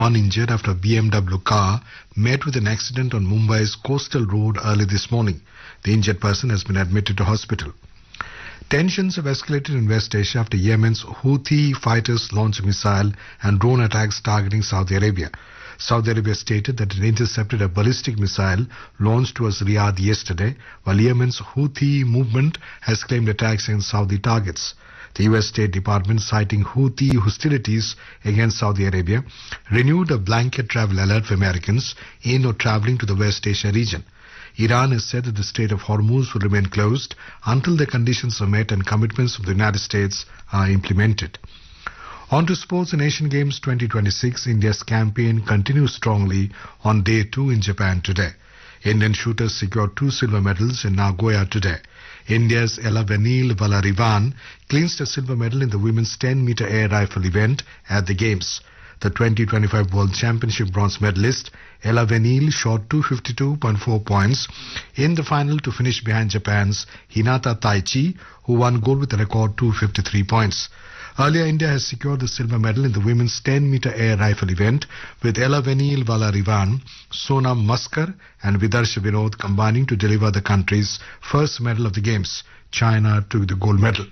One injured after a BMW car met with an accident on Mumbai's coastal road early this morning. The injured person has been admitted to hospital. Tensions have escalated in West Asia after Yemen's Houthi fighters launched a missile and drone attacks targeting Saudi Arabia. Saudi Arabia stated that it intercepted a ballistic missile launched towards Riyadh yesterday, while Yemen's Houthi movement has claimed attacks against Saudi targets. The US State Department, citing Houthi hostilities against Saudi Arabia, renewed a blanket travel alert for Americans in or traveling to the West Asia region. Iran has said that the Strait of Hormuz will remain closed until the conditions are met and commitments of the United States are implemented. On to sports and Asian Games 2026, India's campaign continues strongly on day 2 in Japan today. Indian shooters secured 2 silver medals in Nagoya today. India's Ella Vanil Valarivan clinched a silver medal in the women's 10-meter air rifle event at the Games. The 2025 World Championship bronze medalist Ella Vanil shot 252.4 points in the final to finish behind Japan's Hinata Taichi, who won gold with a record 253 points. Earlier, India has secured the silver medal in the women's 10-meter air rifle event with Ella Vanil Valarivan, Sonam Maskar and Vidarsha Vinod combining to deliver the country's first medal of the Games. China took the gold medal.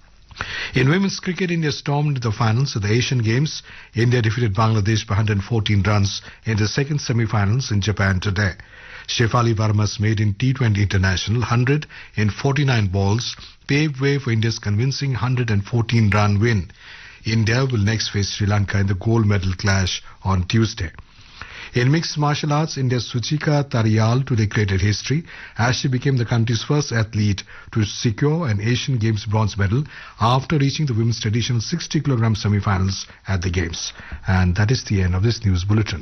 In women's cricket, India stormed the finals of the Asian Games. India defeated Bangladesh by 114 runs in the second semi-finals in Japan today. Shefali Verma's maiden T20 international 100 in 49 balls paved way for India's convincing 114-run win. India will next face Sri Lanka in the gold medal clash on Tuesday. In mixed martial arts, India's Suchika Tariyal today created history as she became the country's first athlete to secure an Asian Games bronze medal after reaching the women's traditional 60-kilogram semi-finals at the Games. And that is the end of this news bulletin.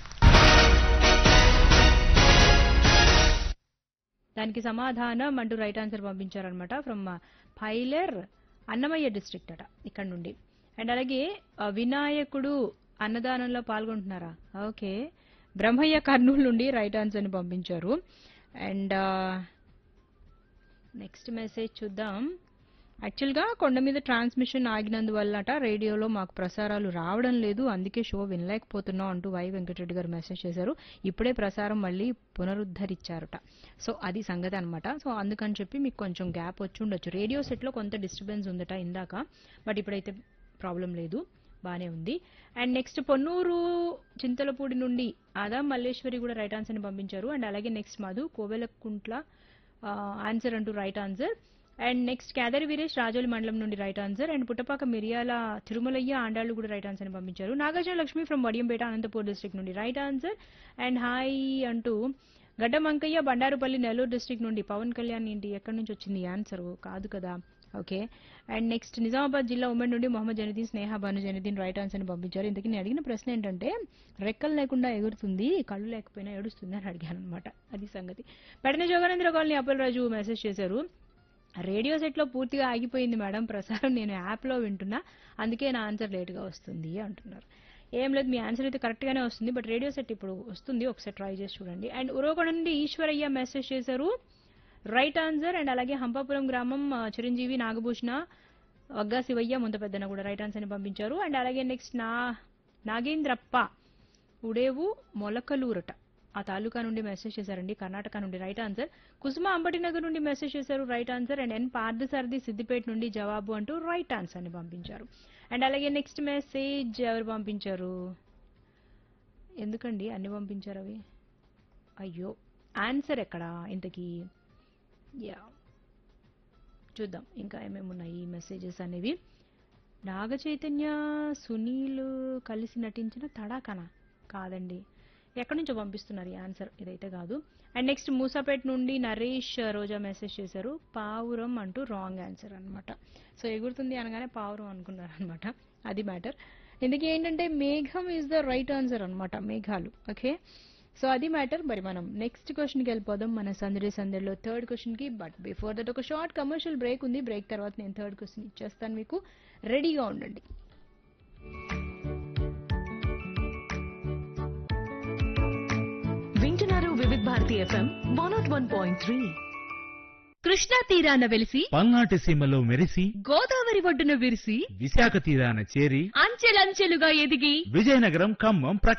దానికి సమాధానం అంటూ right answer పంపించారనమాట from పైలర్ Annamayya district అట ఇక్కడ నుండి. And అలాగే వినాయకుడు అన్నదానంలో పాల్గొంటున్నారా? Okay, Brahmaiah Kurnool నుండి రైట్ ఆన్సర్ ని పంపించారు. అండ్ నెక్స్ట్ మెసేజ్ చూద్దాం. యాక్చువల్గా కొండ మీద ట్రాన్స్మిషన్ ఆగినందువల్లట రేడియోలో మాకు ప్రసారాలు రావడం లేదు, అందుకే షో వినలేకపోతున్నాం అంటూ వై వెంకటరెడ్డి గారు మెసేజ్ చేశారు. ఇప్పుడే ప్రసారం మళ్ళీ పునరుద్ధరించారట. సో అది సంగతి అనమాట. సో అందుకని చెప్పి మీకు కొంచెం గ్యాప్ వచ్చి ఉండొచ్చు. రేడియో సెట్లో కొంత డిస్టర్బెన్స్ ఉందట ఇందాక, బట్ ఇప్పుడైతే ప్రాబ్లం లేదు, బానే ఉంది. అండ్ నెక్స్ట్ పొన్నూరు చింతలపూడి నుండి ఆదా మల్లేశ్వరి కూడా రైట్ ఆన్సర్ ని పంపించారు. అండ్ అలాగే నెక్స్ట్ మధు కోవెలకుంట్ల ఆన్సర్ అంటూ right answer. And next Kedari Veeresh Rajoli మండలం నుండి రైట్ ఆన్సర్. అండ్ పుట్టపాక మిరియాల తిరుమలయ్య ఆండాళ్ళు కూడా రైట్ ఆన్సర్ ని పంపించారు. నాగార్జున లక్ష్మి ఫ్రమ్ వడియంపేట అనంతపూర్ డిస్ట్రిక్ట్ నుండి రైట్ ఆన్సర్. అండ్ హాయ్ అంటూ గడ్డమంకయ్య బండారుపల్లి నెల్లూరు డిస్ట్రిక్ట్ నుండి పవన్ కళ్యాణ్ ఏంటి ఎక్కడి నుంచి వచ్చింది ఆన్సర్ కాదు కదా. ఓకే. అండ్ నెక్స్ట్ నిజామాబాద్ జిల్లా ఉమ్మడి నుండి మొహమ్మద్ జనుద్దీన్ స్నేహ భాను జనుద్దీన్ రైట్ ఆన్సర్ ని పంపించారు. ఇంతకీ నేను అడిగిన ప్రశ్న ఏంటంటే రెక్కలు లేకుండా ఎగురుతుంది, కళ్ళు లేకపోయినా ఏడుస్తుంది అని అడిగాను అనమాట. అది సంగతి. పెడన జోగానంద్ర కాలనీ అప్పలరాజు మెసేజ్ చేశారు. రేడియో సెట్లో పూర్తిగా ఆగిపోయింది మేడం ప్రసారం, నేను యాప్లో వింటున్నా, అందుకే నా ఆన్సర్ లేట్గా వస్తుంది అంటున్నారు. ఏం లేదు, మీ ఆన్సర్ అయితే కరెక్ట్గానే వస్తుంది, బట్ రేడియో సెట్ ఇప్పుడు వస్తుంది, ఒకసారి ట్రై చేసి చూడండి. అండ్ ఉరవకొండ నుండి ఈశ్వరయ్య మెసేజ్ చేశారు రైట్ ఆన్సర్. అండ్ అలాగే హంపాపురం గ్రామం చిరంజీవి నాగభూషణ వగ్గా శివయ్య ముంత పెద్దన కూడా రైట్ ఆన్సర్ ని పంపించారు. అండ్ అలాగే నెక్స్ట్ నాగేంద్రప్ప ఉడేవు మొలకలూరట ఆ తాలూకా నుండి మెసేజ్ చేశారండి, కర్ణాటక నుండి రైట్ ఆన్సర్. కుసుమ అంబటినగర్ నుండి మెసేజ్ చేశారు రైట్ ఆన్సర్. అండ్ ఎన్ పార్థసారథి సిద్దిపేట నుండి జవాబు అంటూ రైట్ ఆన్సర్ ని పంపించారు. అండ్ అలాగే నెక్స్ట్ మెసేజ్ ఎవరు పంపించారు, ఎందుకండి అన్ని పంపించారు అవి, అయ్యో ఆన్సర్ ఎక్కడా ఇంతకీ. యా చూద్దాం ఇంకా ఏమేమి ఉన్నాయి ఈ మెసేజెస్ అనేవి. నాగ చైతన్య సునీల్ కలిసి నటించిన తడాకనా కాదండి, ఎక్కడి నుంచో పంపిస్తున్నారు ఈ ఆన్సర్, ఇదైతే కాదు. అండ్ నెక్స్ట్ మూసాపేట్ నుండి నరేష్ రోజా మెసేజ్ చేశారు పావురం అంటూ రాంగ్ ఆన్సర్ అనమాట. సో ఎగురుతుంది అనగానే పావురం అనుకున్నారు అనమాట, అది మ్యాటర్. ఇందుకే ఏంటంటే మేఘం ఈజ్ ద రైట్ ఆన్సర్ అనమాట, మేఘాలు. ఓకే, సో అది మ్యాటర్. మరి మనం నెక్స్ట్ క్వశ్చన్కి వెళ్ళిపోదాం మన సందడిలో థర్డ్ క్వశ్చన్కి. బట్ బిఫోర్ దట్ ఒక షార్ట్ కమర్షియల్ బ్రేక్ ఉంది, బ్రేక్ తర్వాత నేను థర్డ్ క్వశ్చన్ ఇచ్చేస్తాను, మీకు రెడీగా ఉండండి. వింటున్నారు వివిధ భారతి FM 101.3. కృష్ణా తీరాన వెలిసి పల్నాటి సీమలో మెరిసి గోదావరి ఒడ్డున విరిసి విశాఖ తీరాన చేరి అంచెలంచెలుగా ఎదిగి విజయనగరం ఖమ్మం